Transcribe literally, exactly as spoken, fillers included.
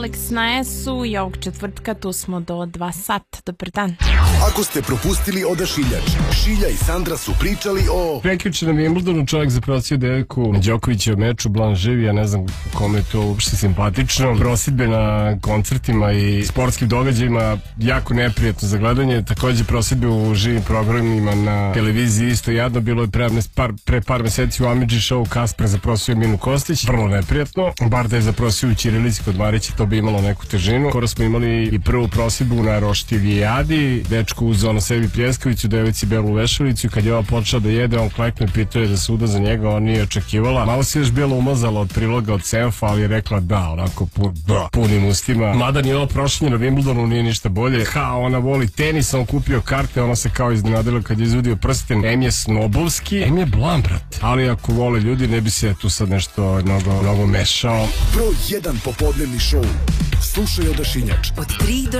Alex na S-u i ovog četvrtka tu smo do dva sata. Dobar dan. Ako ste propustili Odašiljač, Šilja i Sandra su pričali o... Prekjuče na Wimbledonu čovjek zaprosio devojku Đokovića u meču Blanc živi, ja ne znam kome je to uopšte simpatično. Prosidbe na koncertima i sportskim događajima jako neprijatno za gledanje. Takođe prosidbe u živim programima na televiziji isto jadno. Bilo je pre par, pre par meseci u Amidži show Kasper zaprosio Minu Kostić. Vrlo neprijatno. Bar da je zaprosio u ćirilici kod Marića, to bi imalo neku težinu. Skoro smo imali i prvu prosidbu na Roštilijadi. Dečko uzeo na sebi pljeskavicu, devojci belu vešalicu i kad je ova počela da jede, on klekne, pitao je da se uda za njega, on nije očekivala. Malo se još bilo umazala od priloga od Senfa, ali je rekla da, onako pun, da, punim ustima. Mada ni ovo prošljenje na Wimbledonu nije ništa bolje. Ha, ona voli tenis, on kupio karte, ona se kao iznenadila kad je izvodio prsten. Em je snobovski, em je blam, brate. Ali ako vole ljudi, ne bi se tu sad nešto mnogo, mnogo mešao. Broj jedan popodnevni šou. Slušaj Odašiljač. Od tri do